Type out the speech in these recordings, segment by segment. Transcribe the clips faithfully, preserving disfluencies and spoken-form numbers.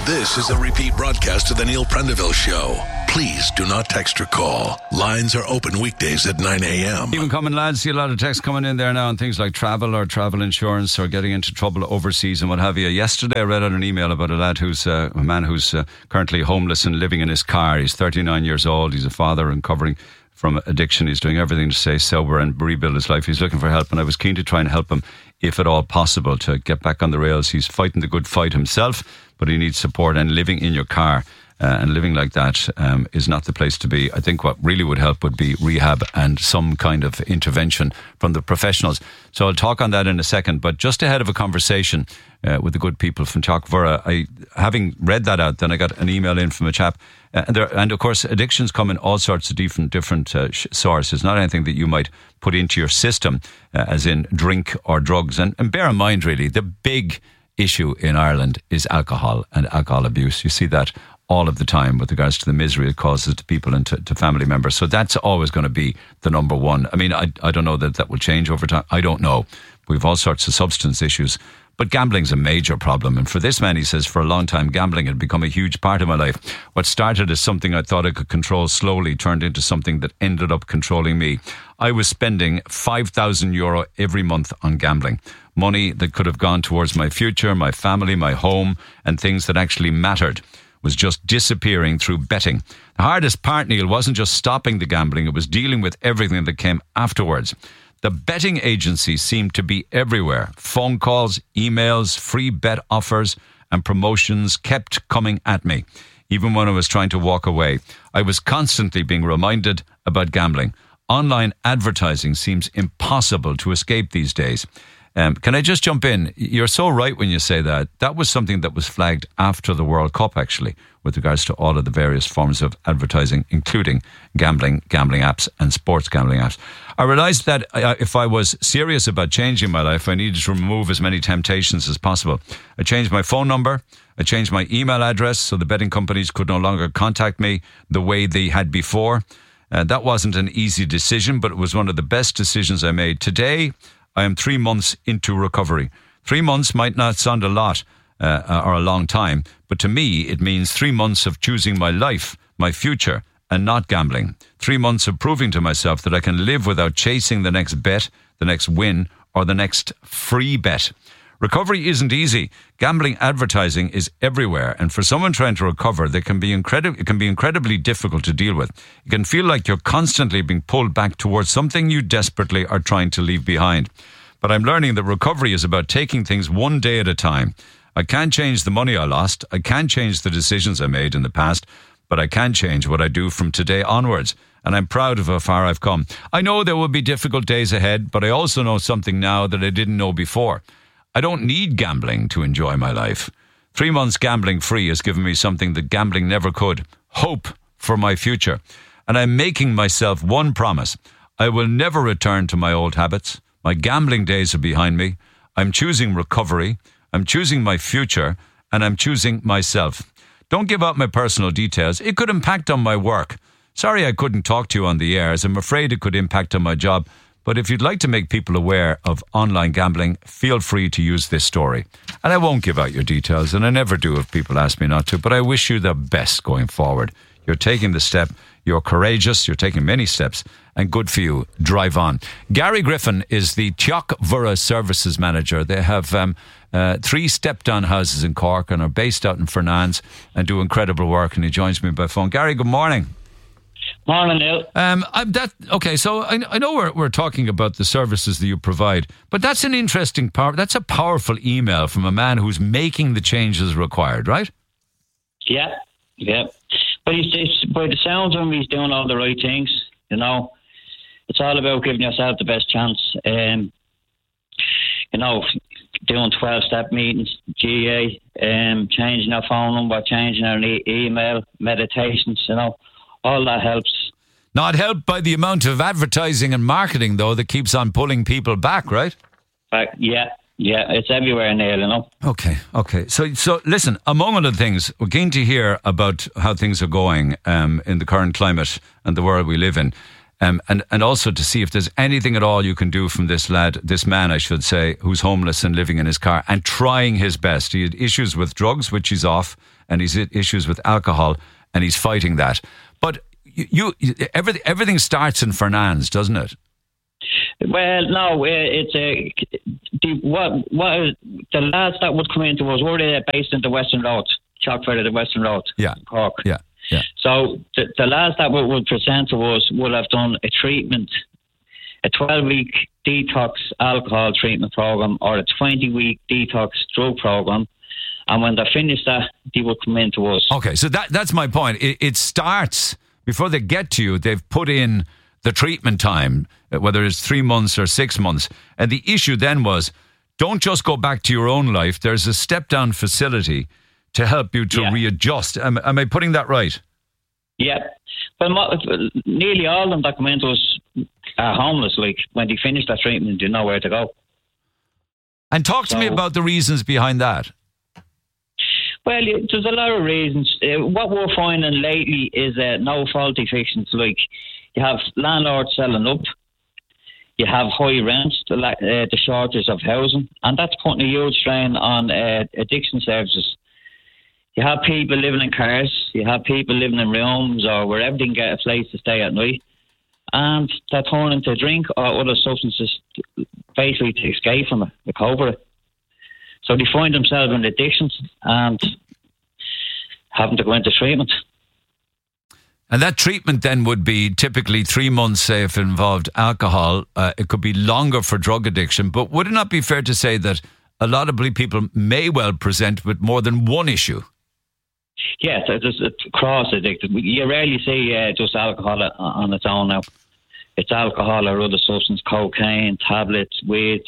This is a repeat broadcast of the Neil Prendeville Show. Please do not text or call. Lines are open weekdays at nine a.m. Even coming, lads, see a lot of texts coming in there now on things like travel or travel insurance or getting into trouble overseas and what have you. Yesterday I read out an email about a lad who's uh, a man who's uh, currently homeless and living in his car. He's thirty-nine years old. He's a father recovering from addiction. He's doing everything to stay sober and rebuild his life. He's looking for help, and I was keen to try and help him, if at all possible, to get back on the rails. He's fighting the good fight himself, but he needs support, and living in your car uh, and living like that um, is not the place to be. I think what really would help would be rehab and some kind of intervention from the professionals. So I'll talk on that in a second, but just ahead of a conversation uh, with the good people from Teachmhara, I, having read that out, then I got an email in from a chap. Uh, and, there, and of course, addictions come in all sorts of different different uh, sh- sources. Not anything that you might put into your system, uh, as in drink or drugs. And, and bear in mind, really, the big issue in Ireland is alcohol and alcohol abuse. You see that all of the time with regards to the misery it causes to people and to, to family members. So that's always going to be the number one. I mean, I, I don't know that that will change over time. I don't know. We have all sorts of substance issues. But gambling's a major problem. And for this man, he says, for a long time, gambling had become a huge part of my life. What started as something I thought I could control slowly turned into something that ended up controlling me. I was spending five thousand euro every month on gambling. Money that could have gone towards my future, my family, my home, and things that actually mattered was just disappearing through betting. The hardest part, Neil, wasn't just stopping the gambling. It was dealing with everything that came afterwards. The betting agencies seemed to be everywhere. Phone calls, emails, free bet offers and promotions kept coming at me. Even when I was trying to walk away, I was constantly being reminded about gambling. Online advertising seems impossible to escape these days. Um, can I just jump in? You're so right when you say that. That was something that was flagged after the World Cup, actually, with regards to all of the various forms of advertising, including gambling, gambling apps and sports gambling apps. I realised that if I was serious about changing my life, I needed to remove as many temptations as possible. I changed my phone number. I changed my email address so the betting companies could no longer contact me the way they had before. Uh, that wasn't an easy decision, but it was one of the best decisions I made. Today, I am three months into recovery. Three months might not sound a lot uh, or a long time, but to me, it means three months of choosing my life, my future, and not gambling. Three months of proving to myself that I can live without chasing the next bet, the next win, or the next free bet. Recovery isn't easy. Gambling advertising is everywhere, and for someone trying to recover, they can be incredible. It can be incredibly difficult to deal with. It can feel like you're constantly being pulled back towards something you desperately are trying to leave behind. But I'm learning that recovery is about taking things one day at a time. I can't change the money I lost. I can't change the decisions I made in the past, but I can change what I do from today onwards. And I'm proud of how far I've come. I know there will be difficult days ahead, but I also know something now that I didn't know before. I don't need gambling to enjoy my life. Three months gambling free has given me something that gambling never could. Hope for my future. And I'm making myself one promise. I will never return to my old habits. My gambling days are behind me. I'm choosing recovery. I'm choosing my future. And I'm choosing myself. Don't give out my personal details. It could impact on my work. Sorry I couldn't talk to you on the air, as I'm afraid it could impact on my job. But if you'd like to make people aware of online gambling, feel free to use this story. And I won't give out your details, and I never do if people ask me not to, but I wish you the best going forward. You're taking the step, you're courageous, you're taking many steps, and good for you. Drive on. Gary Griffin is the Teachmhara Services Manager. They have um, uh, three step-down houses in Cork and are based out in Fernands and do incredible work, and he joins me by phone. Gary, good morning. Morning, Neil. Um, I'm that okay. So I, I know we're we're talking about the services that you provide, but that's an interesting power. That's a powerful email from a man who's making the changes required, right? Yeah, yeah. But he's, he's by the sounds of him, he's doing all the right things. You know, it's all about giving yourself the best chance. Um, you know, doing twelve-step meetings, G A, um, changing our phone number, changing our e- email, meditations. You know. All that helps. Not helped by the amount of advertising and marketing, though, that keeps on pulling people back, right? Back, yeah, yeah, it's everywhere, Neil, you know. Okay, okay. So, so listen, among other things, we're keen to hear about how things are going um, in the current climate and the world we live in. Um, and, and also to see if there's anything at all you can do from this lad, this man, I should say, who's homeless and living in his car and trying his best. He had issues with drugs, which he's off, and he's had issues with alcohol, and he's fighting that. But you, you everything, everything starts in Fernands, doesn't it? Well, no, it's a the, what what the lads that would come into us were they based in the Western Road, Chockford, the Western Road, yeah, Cork, yeah. Yeah. So the, the lads that would, would present to us would have done a treatment, a twelve-week detox alcohol treatment program or a twenty-week detox drug program, and when they finish that, they would come in to us. Okay, so that that's my point. It, it starts, before they get to you, they've put in the treatment time, whether it's three months or six months. And the issue then was, don't just go back to your own life. There's a step-down facility to help you to yeah. readjust. Am, am I putting that right? Yeah. Well, mo- nearly all of them that come into us are homeless. Like, when they finish that treatment, they know where to go. And talk to so, me about the reasons behind that. Well, there's a lot of reasons. Uh, what we're finding lately is uh, no fault evictions. Like, you have landlords selling up. You have high rents, the, uh, the shortage of housing, and that's putting a huge strain on uh, addiction services. You have people living in cars, you have people living in rooms or wherever they can get a place to stay at night, and they're turning to drink or other substances basically to escape from it, to cope with it. So they find themselves in addictions and having to go into treatment. And that treatment then would be typically three months, say, if it involved alcohol. Uh, it could be longer for drug addiction. But would it not be fair to say that a lot of people may well present with more than one issue? Yes, it's, it's cross-addicted. You rarely see uh, just alcohol on its own now. It's alcohol or other substance, cocaine, tablets, weed.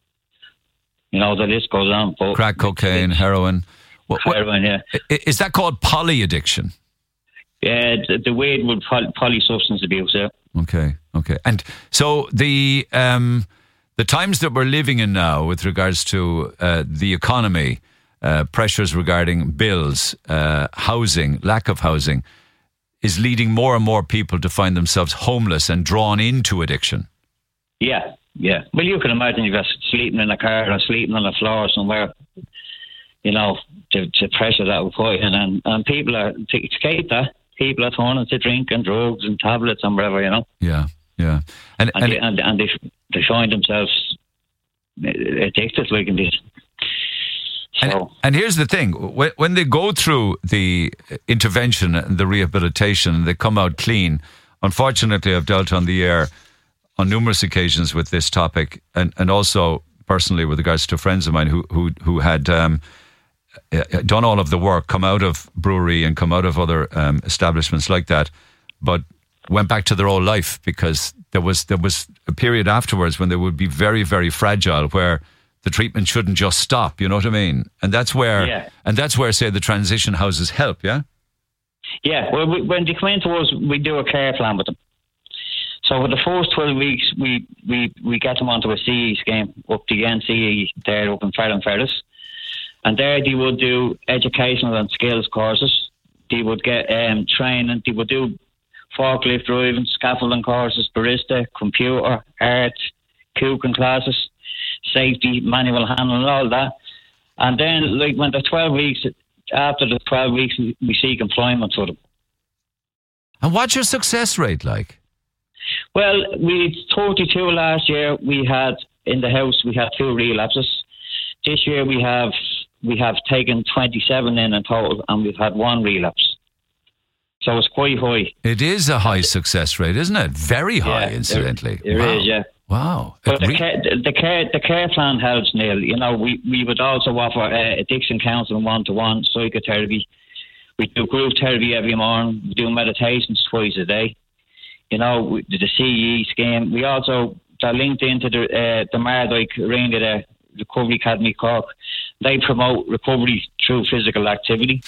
You know, the list goes on. But crack cocaine, heroin. What, heroin, yeah. Is that called poly-addiction? Yeah, the, the weed would poly, polysubstance abuse, yeah. Okay, okay. And so the um, the times that we're living in now with regards to uh, the economy, uh, pressures regarding bills, uh, housing, lack of housing, is leading more and more people to find themselves homeless and drawn into addiction. Yeah, yeah. Well, you can imagine if you're sleeping in a car or sleeping on the floor somewhere, you know, the, the pressure that would put in. And, and people are, to escape that, people are turning to drink and drugs and tablets and whatever, you know. Yeah, yeah. And and, and, they, and, and they, they find themselves addicted like this. So. And, and here's the thing, when, when they go through the intervention and the rehabilitation, they come out clean. Unfortunately, I've dealt on the air on numerous occasions with this topic, and, and also personally with regards to friends of mine who who, who had um, done all of the work, come out of brewery and come out of other um, establishments like that, but went back to their old life because there was there was a period afterwards when they would be very, very fragile, where the treatment shouldn't just stop, you know what I mean? And that's where, yeah. and that's where, say, the transition houses help, yeah? Yeah, well, we, when they come into us, we do a care plan with them. So for the first twelve weeks, we, we, we get them onto a C E scheme up the N C E there up in Ferrum Ferris. And there they would do educational and skills courses. They would get um, training. They would do forklift driving, scaffolding courses, barista, computer, art, cooking classes, safety, manual handling, all that. And then, like, when the twelve weeks, after the twelve weeks, we, we seek employment for them. And what's your success rate like? Well, we had thirty-two last year. We had, in the house, we had two relapses. This year we have we have taken twenty-seven in in total, and we've had one relapse. So it's quite high. It is a high success rate, isn't it? Very high, yeah, incidentally. It, it wow. is, yeah. Wow. But the, re- care, the, care, the care plan helps, Neil. You know, we, we would also offer uh, addiction counselling one-to-one, psychotherapy. We do group therapy every morning. We do meditations twice a day. You know, we, the C E scheme. We also, they're linked into the, uh, the Mardyke ring of the Recovery Academy Cork. They promote recovery through physical activity.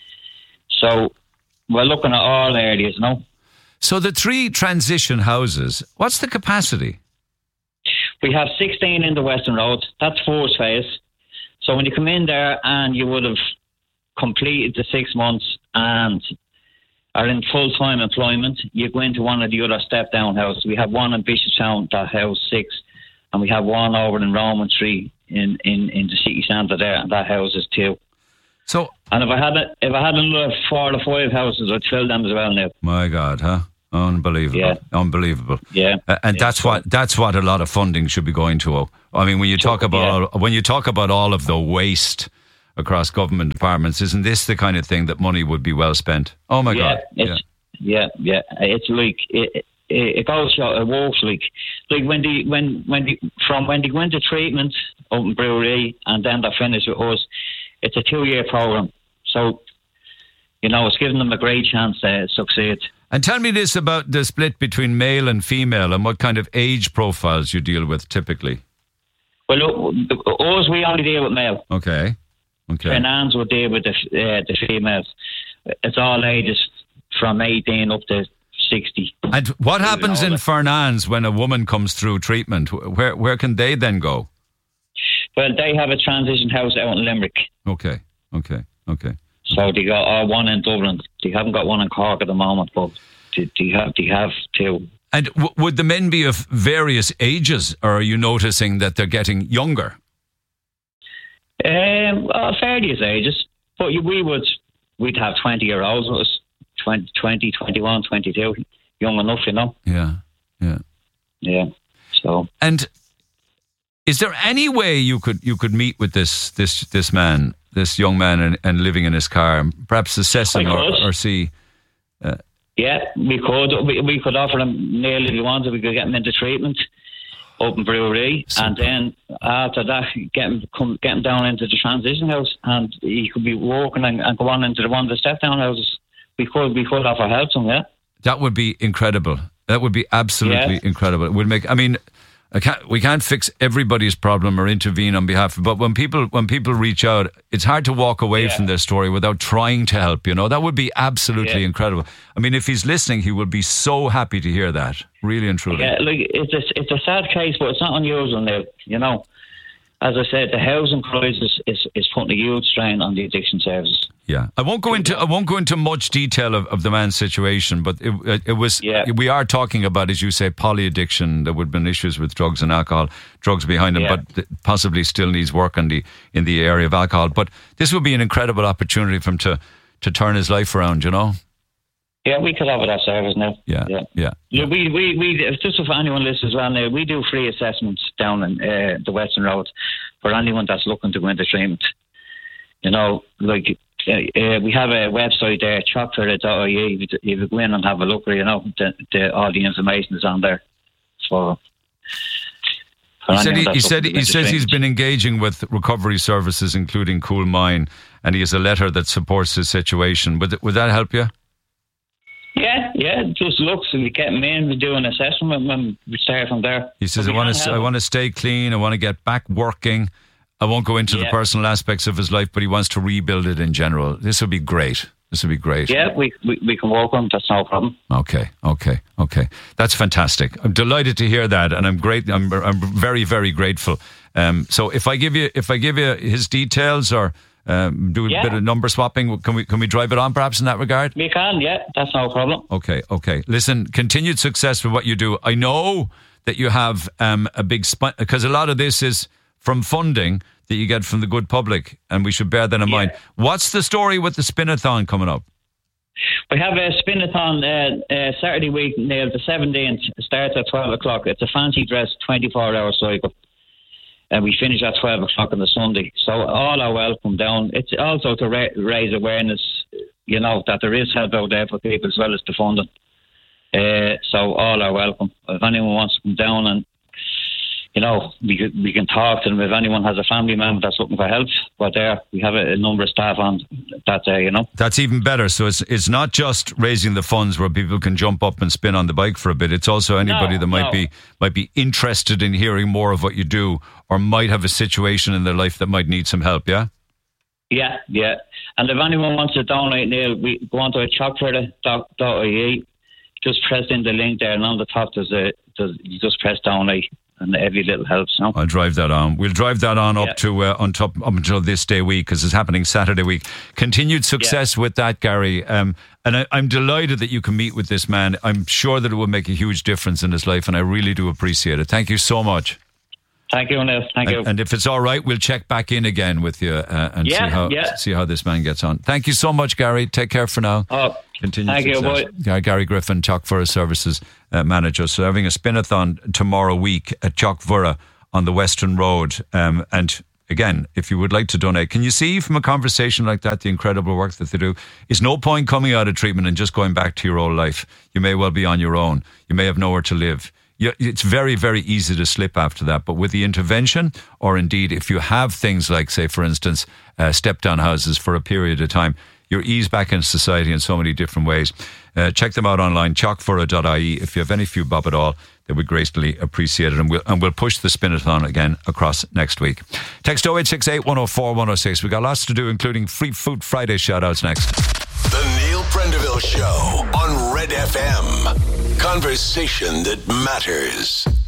So we're looking at all areas, you know. So the three transition houses, what's the capacity? We have sixteen in the Western Road. That's first phase. So when you come in there and you would have completed the six months and are in full-time employment, you go into one of the other step-down houses. We have one in Bishopstown, that house six, and we have one over in Roman Street in, in, in the city centre there, and that house is two. So, and if I had a, if I had another four or five houses, I'd fill them as well now. My God, huh? Unbelievable, yeah. unbelievable. Yeah, uh, and yeah. that's what that's what a lot of funding should be going to. I mean, when you talk about yeah. all, when you talk about all of the waste across government departments, isn't this the kind of thing that money would be well spent? Oh my yeah, God! It's, yeah, yeah, yeah. It's like it, it, it goes. It works like like when the when when the, from when they go into treatment up in Brewery and then they finish with us. It's a two-year program, so you know it's giving them a great chance to succeed. And tell me this about the split between male and female, and what kind of age profiles you deal with typically. Well, look, us we only deal with male. Okay, okay. And Anne's will deal with the uh, the females. It's all ages from eighteen up to sixty. And what happens in Fernandes when a woman comes through treatment? Where where can they then go? Well, they have a transition house out in Limerick. Okay, okay, okay. So they got uh, one in Dublin. They haven't got one in Cork at the moment, but they, they have they have two. And w- would the men be of various ages, or are you noticing that they're getting younger? Um, well, various ages, but we would we'd have twenty year olds with us, twenty, twenty, twenty-one, twenty-two, young enough, you know. Yeah, yeah, yeah. So and. Is there any way you could you could meet with this this this man, this young man, and, and living in his car, and perhaps assess him or, or see? Uh, yeah, we could. We, we could offer him nearly if he wanted. We could get him into treatment, open brewery, super. And then after that, get him come get him down into the transition house, and he could be walking and, and go on into the one of the step down houses. We could we could offer help to him. Yeah, that would be incredible. That would be absolutely yeah. incredible. It would make. I mean. I can't, we can't fix everybody's problem or intervene on behalf of, but when people when people reach out, it's hard to walk away yeah. from their story without trying to help, you know. That would be absolutely yeah. incredible. I mean, if he's listening, he would be so happy to hear that, really and truly. Yeah, like, it's a, it's a sad case, but it's not unusual now, you know. As I said, the housing crisis is, is putting a huge strain on the addiction services. Yeah, I won't go into I won't go into much detail of, of the man's situation, but it, it, it was yeah. we are talking about, as you say, poly-addiction. There would have been issues with drugs and alcohol, drugs behind him, yeah. but possibly still needs work in the in the area of alcohol. But this would be an incredible opportunity for him to to turn his life around, you know. Yeah, we could offer that service now. Yeah, yeah. yeah. yeah we, we, we, just for anyone listening as well now, we do free assessments down in uh, the Western Road for anyone that's looking to go into treatment. You know, like, uh, uh, we have a website there, chocolate dot I E. If you go in and have a look, you know, the, the, all the information is on there. For, for he said, he, he, said, he says treatment. He's been engaging with recovery services, including Cool Mine, and he has a letter that supports his situation. Would, would that help you? Yeah, yeah, just look, so we get him in, we do an assessment when we start from there. He says, I want to I want to stay clean, I want to get back working. I won't go into yeah. the personal aspects of his life, but he wants to rebuild it in general. This would be great. This would be great. Yeah, we we, we can work on it, that's no problem. Okay, okay, okay. That's fantastic. I'm delighted to hear that, and I'm great. I'm I'm very, very grateful. Um, so if I give you if I give you his details or Um, do a yeah. bit of number swapping. Can we can we drive it on perhaps in that regard? We can, yeah. That's no problem. Okay, okay. Listen, continued success with what you do. I know that you have um, a big spot, because a lot of this is from funding that you get from the good public, and we should bear that in yeah. mind. What's the story with the Spinathon coming up? We have a Spinathon uh, uh, Saturday week, near the seventeenth. It starts at twelve o'clock. It's a fancy dress, twenty-four hour cycle. And we finish at twelve o'clock on the Sunday. So all are welcome down. It's also to ra- raise awareness, you know, that there is help out there for people as well as the funding. Uh, so all are welcome. If anyone wants to come down and, you know, we can, we can talk to them. If anyone has a family member that's looking for help, we're there. We have a, a number of staff on that day, you know. That's even better. So it's it's not just raising the funds where people can jump up and spin on the bike for a bit. It's also anybody no, that might no. be might be interested in hearing more of what you do, or might have a situation in their life that might need some help, yeah? Yeah, yeah. And if anyone wants to donate, Neil, we go on to a chocolate dot I E. Just press in the link there, and on the top there's a there's, you just press donate, and every little helps. No? I'll drive that on. We'll drive that on up yeah. to uh, on top up until this day week, because it's happening Saturday week. Continued success yeah. with that, Gary. Um, and I, I'm delighted that you can meet with this man. I'm sure that it will make a huge difference in his life, and I really do appreciate it. Thank you so much. Thank you, Neil. Thank and, you. And if it's all right, we'll check back in again with you uh, and yeah, see how yeah. see how this man gets on. Thank you so much, Gary. Take care for now. Oh, Continued thank success. you, boy. Gary Griffin, Chockvurra Services uh, Manager. So having a spin-a-thon tomorrow week at Chockvurra on the Western Road. Um, and again, if you would like to donate, can you see from a conversation like that the incredible work that they do? It's no point coming out of treatment and just going back to your old life. You may well be on your own. You may have nowhere to live. It's very, very easy to slip after that. But with the intervention, or indeed if you have things like, say, for instance, uh, step-down houses for a period of time, you're eased back into society in so many different ways. Uh, check them out online, chockvurra dot I E. If you have any few bob at all, they would greatly appreciate it. And we'll, and we'll push the spin-a-thon again across next week. Text oh eight six eight, one oh four, one oh six. We've got lots to do, including Free Food Friday shout-outs next. The Neil Prendeville Show on Red F M. Conversation that matters.